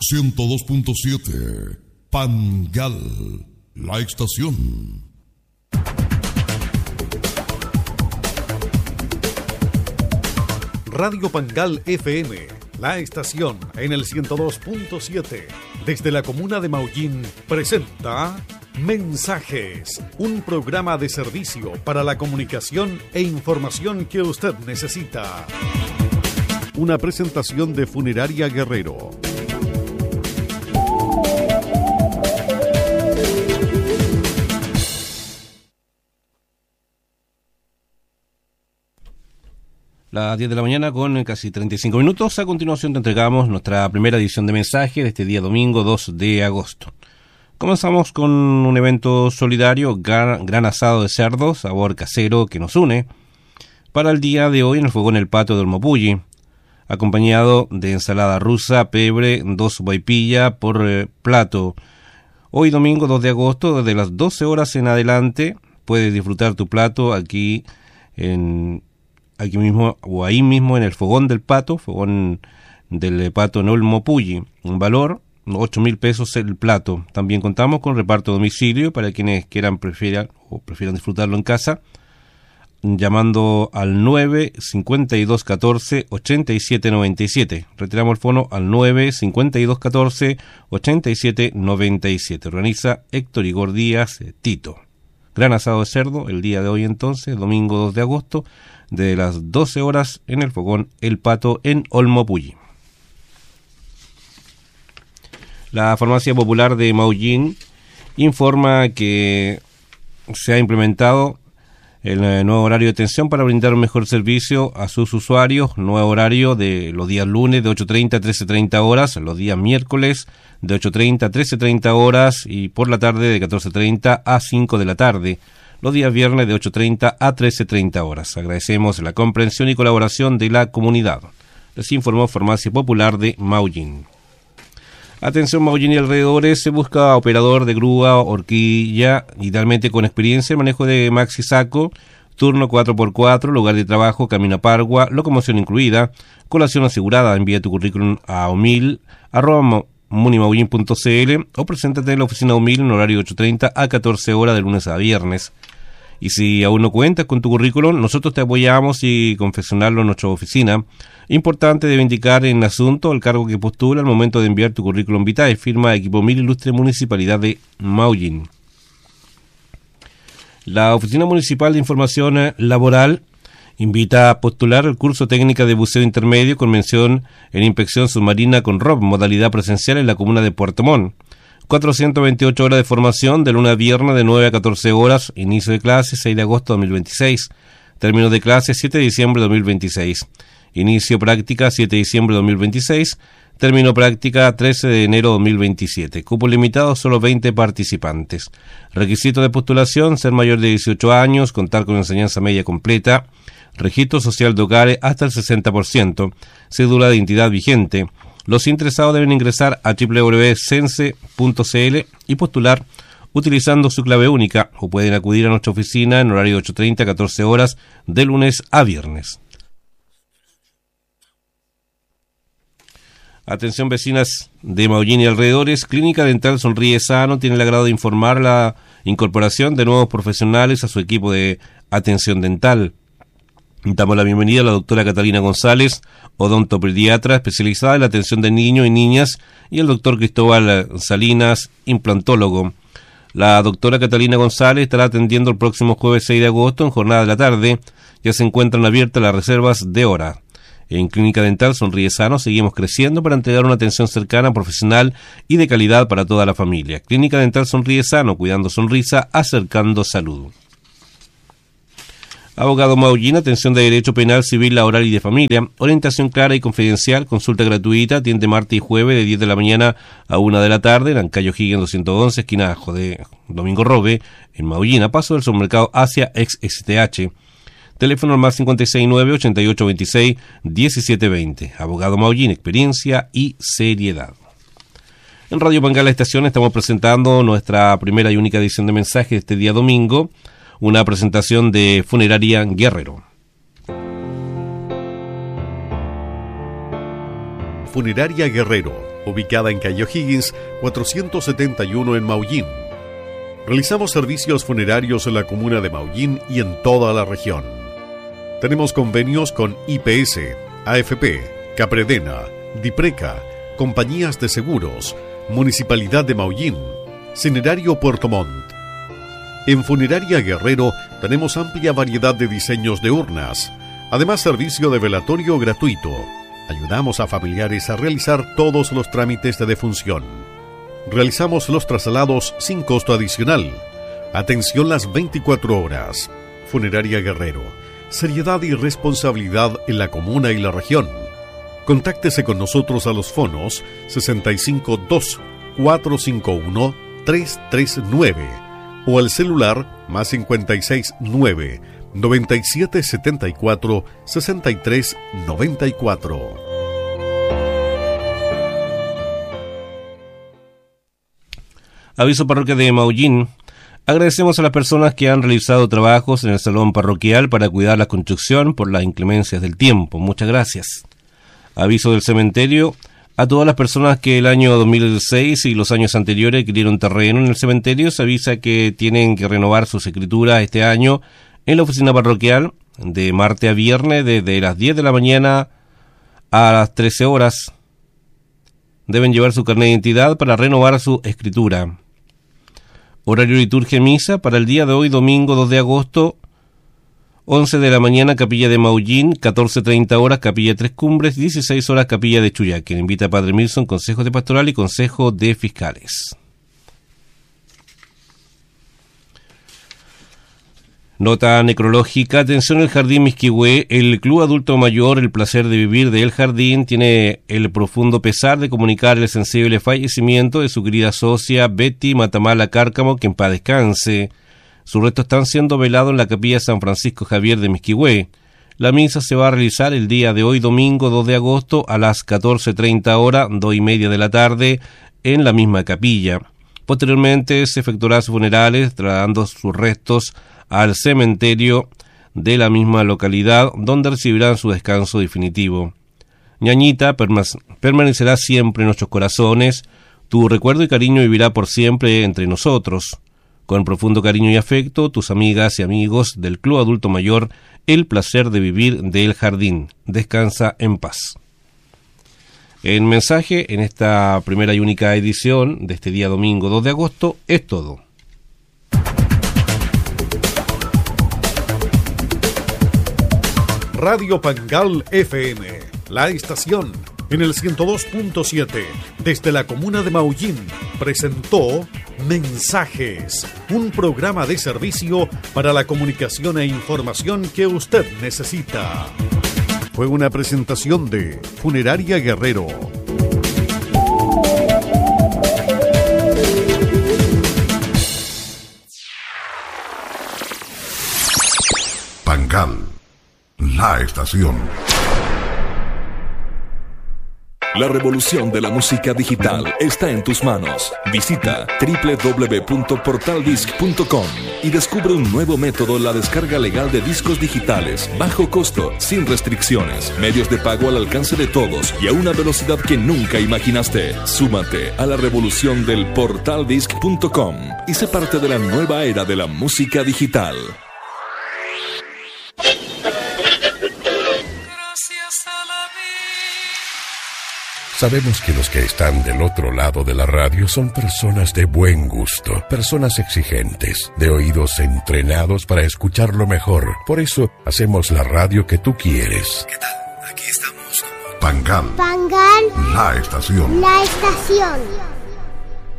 102.7 Pangal, la estación. Radio Pangal FM, la estación en el 102.7, desde la comuna de Maullín, presenta Mensajes, un programa de servicio para la comunicación e información que usted necesita. Una presentación de Funeraria Guerrero. Las 10 de la mañana con casi 35 minutos. A continuación te entregamos nuestra primera edición de mensaje de este día domingo 2 de agosto. Comenzamos con un evento solidario, gran asado de cerdo, sabor casero que nos une, para el día de hoy en el fogón El Pato de Olmopulli, acompañado de ensalada rusa, pebre, 2 sopaipillas por plato. Hoy domingo 2 de agosto, desde las 12 horas en adelante, puedes disfrutar tu plato aquí mismo o ahí mismo en el fogón del Pato en Olmopulli. Un valor 8.000 pesos el plato. También contamos con reparto a domicilio para quienes prefieran disfrutarlo en casa, llamando al 9-5214-8797. Retiramos el fono al 9-5214-8797. Organiza Héctor Igor Díaz Tito. Gran asado de cerdo el día de hoy entonces, domingo 2 de agosto, de las 12 horas en el fogón El Pato en Olmopulli. La Farmacia Popular de Maullín informa que se ha implementado el nuevo horario de atención para brindar un mejor servicio a sus usuarios. Nuevo horario de los días lunes de 8:30 a 13:30 horas, los días miércoles de 8:30 a 13:30 horas y por la tarde de 14:30 a 5 de la tarde. Los días viernes de 8:30 a 13:30 horas. Agradecemos la comprensión y colaboración de la comunidad. Les informó Farmacia Popular de Maullín. Atención Maullín y alrededores, se busca operador de grúa, horquilla, idealmente con experiencia en manejo de maxi saco, turno 4x4, lugar de trabajo, camino a Pargua, locomoción incluida, colación asegurada. Envía tu currículum a omil@munimaullin.cl o preséntate en la oficina Omil en horario de 8:30 a 14 horas de lunes a viernes. Y si aún no cuentas con tu currículum, nosotros te apoyamos y confeccionarlo en nuestra oficina. Importante, debe indicar en asunto el cargo que postula al momento de enviar tu currículum vitae. Firma Equipo Mil, Ilustre Municipalidad de Maullín. La Oficina Municipal de Información Laboral invita a postular el curso técnica de buceo intermedio con mención en inspección submarina con ROP, modalidad presencial en la comuna de Puerto Montt. 428 horas de formación de lunes a viernes de 9 a 14 horas, inicio de clases 6 de agosto de 2026, término de clases 7 de diciembre de 2026, inicio práctica 7 de diciembre de 2026, término práctica 13 de enero de 2027, cupo limitado, solo 20 participantes. Requisito de postulación, ser mayor de 18 años, contar con enseñanza media completa, registro social de hogares hasta el 60%, cédula de identidad vigente. Los interesados deben ingresar a www.cense.cl y postular utilizando su clave única, o pueden acudir a nuestra oficina en horario de 8:30 a 14 horas de lunes a viernes. Atención vecinas de Maullín y alrededores, Clínica Dental Sonríe Sano tiene el agrado de informar la incorporación de nuevos profesionales a su equipo de atención dental. Damos la bienvenida a la doctora Catalina González, odontopediatra especializada en la atención de niños y niñas, y el doctor Cristóbal Salinas, implantólogo. La doctora Catalina González estará atendiendo el próximo jueves 6 de agosto en jornada de la tarde. Ya se encuentran abiertas las reservas de hora. En Clínica Dental Sonríe Sano seguimos creciendo para entregar una atención cercana, profesional y de calidad para toda la familia. Clínica Dental Sonríe Sano, cuidando sonrisa, acercando salud. Abogado Maullín, atención de derecho penal, civil, laboral y de familia, orientación clara y confidencial, consulta gratuita, atiende martes y jueves de 10 de la mañana a 1 de la tarde, en Ancayo Higgins 211, esquina de Domingo Robe, en Maullín, a paso del supermercado Asia ex STH. Teléfono más 569-8826-1720. Abogado Maullín, experiencia y seriedad. En Radio Pangal La Estación estamos presentando nuestra primera y única edición de mensajes este día domingo, una presentación de Funeraria Guerrero. Funeraria Guerrero, ubicada en calle O'Higgins, 471 en Maullín. Realizamos servicios funerarios en la comuna de Maullín y en toda la región. Tenemos convenios con IPS, AFP, Capredena, Dipreca, compañías de seguros, Municipalidad de Maullín, Cinerario Puerto Montt. En Funeraria Guerrero tenemos amplia variedad de diseños de urnas, además servicio de velatorio gratuito. Ayudamos a familiares a realizar todos los trámites de defunción. Realizamos los traslados sin costo adicional. Atención las 24 horas. Funeraria Guerrero. Seriedad y responsabilidad en la comuna y la región. Contáctese con nosotros a los fonos 652-451-339 o al celular más 569-9774-6394. Aviso parroquia de Maullín. Agradecemos a las personas que han realizado trabajos en el salón parroquial para cuidar la construcción por las inclemencias del tiempo. Muchas gracias. Aviso del cementerio. A todas las personas que el año 2006 y los años anteriores adquirieron terreno en el cementerio, se avisa que tienen que renovar sus escrituras este año en la oficina parroquial de martes a viernes desde las 10 de la mañana a las 13 horas. Deben llevar su carnet de identidad para renovar su escritura. Horario liturgia y misa para el día de hoy, domingo 2 de agosto, 11 de la mañana, Capilla de Maullín, 14:30 horas, Capilla Tres Cumbres, 16 horas, Capilla de Chuyaque. Invita a Padre Milson, Consejo de Pastoral y Consejo de Fiscales. Nota necrológica. Atención al Jardín Misquihué. El Club Adulto Mayor El Placer de Vivir de El Jardín tiene el profundo pesar de comunicar el sensible fallecimiento de su querida socia Betty Matamala Cárcamo, que en paz descanse. Sus restos están siendo velados en la capilla San Francisco Javier de Misquihué. La misa se va a realizar el día de hoy, domingo 2 de agosto, a las 14:30 horas, 2:30 de la tarde, en la misma capilla. Posteriormente se efectuará sus funerales, trasladando sus restos al cementerio de la misma localidad, donde recibirán su descanso definitivo. Ñañita permanecerá siempre en nuestros corazones. Tu recuerdo y cariño vivirá por siempre entre nosotros. Con profundo cariño y afecto, tus amigas y amigos del Club Adulto Mayor El Placer de Vivir de El Jardín. Descansa en paz. El mensaje en esta primera y única edición de este día domingo 2 de agosto es todo. Radio Pangal FM, la estación en el 102.7 desde la comuna de Maullín presentó Mensajes, un programa de servicio para la comunicación e información que usted necesita. Fue una presentación de Funeraria Guerrero. Pangal, la estación. La revolución de la música digital está en tus manos. Visita www.portaldisc.com y descubre un nuevo método en la descarga legal de discos digitales, bajo costo, sin restricciones, medios de pago al alcance de todos y a una velocidad que nunca imaginaste. Súmate a la revolución del portaldisc.com y sé parte de la nueva era de la música digital. Sabemos que los que están del otro lado de la radio son personas de buen gusto, personas exigentes, de oídos entrenados para escuchar lo mejor. Por eso hacemos la radio que tú quieres. ¿Qué tal? Aquí estamos. Pangal. Pangal. La estación. La estación.